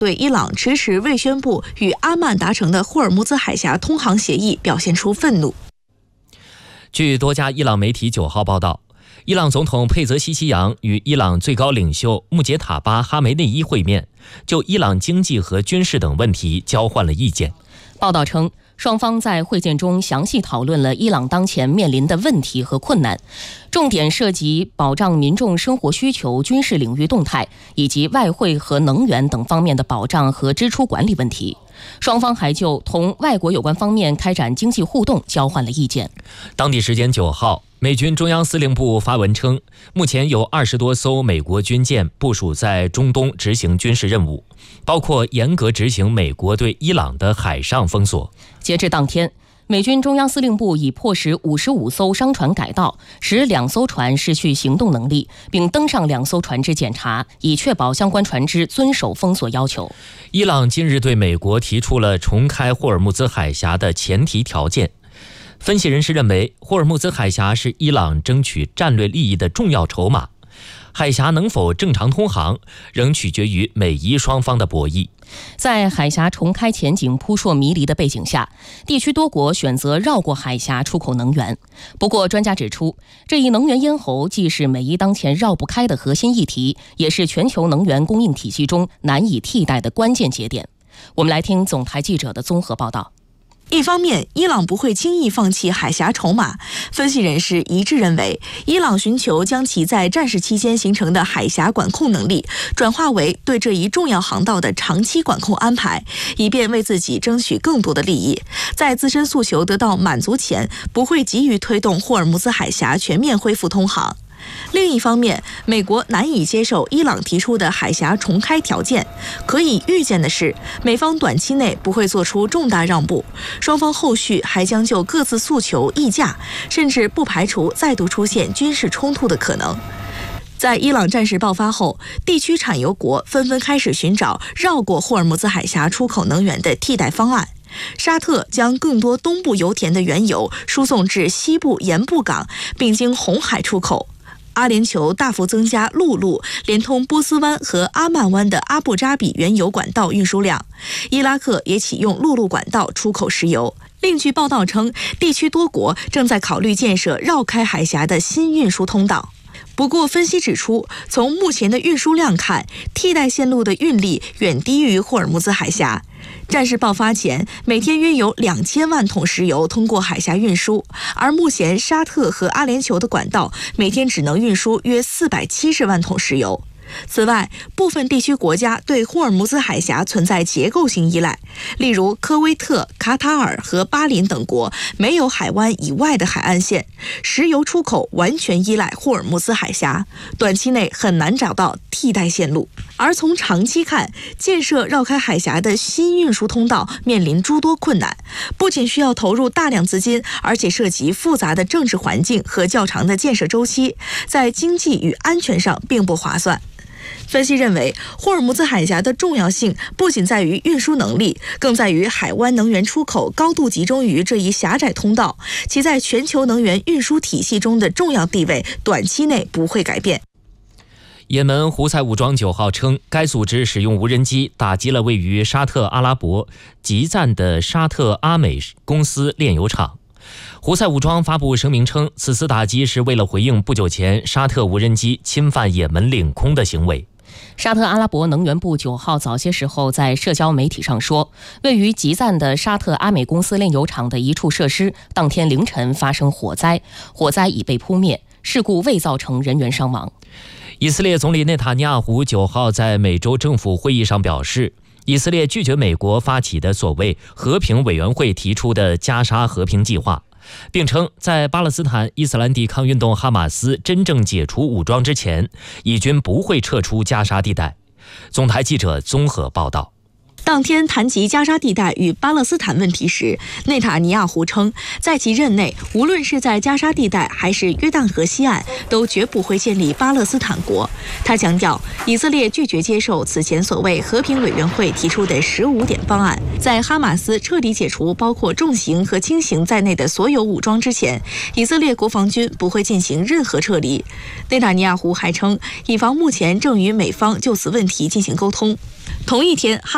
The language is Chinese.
对伊朗迟迟未宣布与阿曼达成的霍尔木兹海峡通航协议表现出愤怒。 据多家伊朗媒体9号报道，伊朗总统佩泽西奇扬与伊朗最高领袖穆杰塔巴·哈梅内伊会面，就伊朗经济和军事等问题交换了意见。 报道称，双方在会见中详细讨论了伊朗当前面临的问题和困难，重点涉及保障民众生活需求、军事领域动态以及外汇和能源等方面的保障和支出管理问题。双方还就同外国有关方面开展经济互动交换了意见。 当地时间9号，美军中央司令部发文称，目前有20多艘美国军舰部署在中东执行军事任务，包括严格执行美国对伊朗的海上封锁。 截至当天，美军中央司令部已迫使55艘商船改道，使2艘船失去行动能力，并登上2艘船只检查，以确保相关船只遵守封锁要求。 伊朗近日对美国提出了重开霍尔木兹海峡的前提条件。分析人士认为，霍尔木兹海峡是伊朗争取战略利益的重要筹码，海峡能否正常通航，仍取决于美伊双方的博弈。 在海峡重开前景扑朔迷离的背景下，地区多国选择绕过海峡出口能源。不过，专家指出，这一能源咽喉既是美伊当前绕不开的核心议题，也是全球能源供应体系中难以替代的关键节点。我们来听总台记者的综合报道。 一方面，伊朗不会轻易放弃海峡筹码。分析人士一致认为，伊朗寻求将其在战时期间形成的海峡管控能力转化为对这一重要航道的长期管控安排，以便为自己争取更多的利益。在自身诉求得到满足前，不会急于推动霍尔木兹海峡全面恢复通航。另一方面，美国难以接受伊朗提出的海峡重开条件。可以预见的是，美方短期内不会做出重大让步，双方后续还将就各自诉求议价，甚至不排除再度出现军事冲突的可能。在伊朗战事爆发后，地区产油国纷纷开始寻找绕过霍尔木兹海峡出口能源的替代方案。沙特将更多东部油田的原油输送至西部盐布港，并经红海出口。阿联酋大幅增加陆路连通波斯湾和阿曼湾的阿布扎比原油管道运输量，伊拉克也启用陆路管道出口石油。另据报道称，地区多国正在考虑建设绕开海峡的新运输通道。不过，分析指出，从目前的运输量看，替代线路的运力远低于霍尔木兹海峡。战事爆发前，每天约有2000万桶石油通过海峡运输，而目前沙特和阿联酋的管道每天只能运输约470万桶石油。此外，部分地区国家对霍尔木兹海峡存在结构性依赖，例如科威特、卡塔尔和巴林等国没有海湾以外的海岸线，石油出口完全依赖霍尔木兹海峡，短期内很难找到替代线路。而从长期看，建设绕开海峡的新运输通道面临诸多困难，不仅需要投入大量资金，而且涉及复杂的政治环境和较长的建设周期，在经济与安全上并不划算。分析认为，霍尔木兹海峡的重要性不仅在于运输能力，更在于海湾能源出口高度集中于这一狭窄通道，其在全球能源运输体系中的重要地位短期内不会改变。 也门胡塞武装9号称，该组织使用无人机打击了位于沙特阿拉伯吉赞的沙特阿美公司炼油厂。胡塞武装发布声明称，此次打击是为了回应不久前沙特无人机侵犯也门领空的行为。 沙特阿拉伯能源部9号早些时候在社交媒体上说，位于吉赞的沙特阿美公司炼油厂的一处设施当天凌晨发生火灾，火灾已被扑灭，事故未造成人员伤亡。 以色列总理内塔尼亚胡9号在美洲政府会议上表示，以色列拒绝美国发起的所谓和平委员会提出的加沙和平计划，并称在巴勒斯坦伊斯兰抵抗运动哈马斯真正解除武装之前，以军不会撤出加沙地带。总台记者综合报道。 当天谈及加沙地带与巴勒斯坦问题时，内塔尼亚胡称，在其任内，无论是在加沙地带还是约旦河西岸，都绝不会建立巴勒斯坦国。他强调，以色列拒绝接受此前所谓和平委员会提出的15点方案，在哈马斯彻底解除包括重型和轻型在内的所有武装之前，以色列国防军不会进行任何撤离。内塔尼亚胡还称，以防目前正与美方就此问题进行沟通。同一天，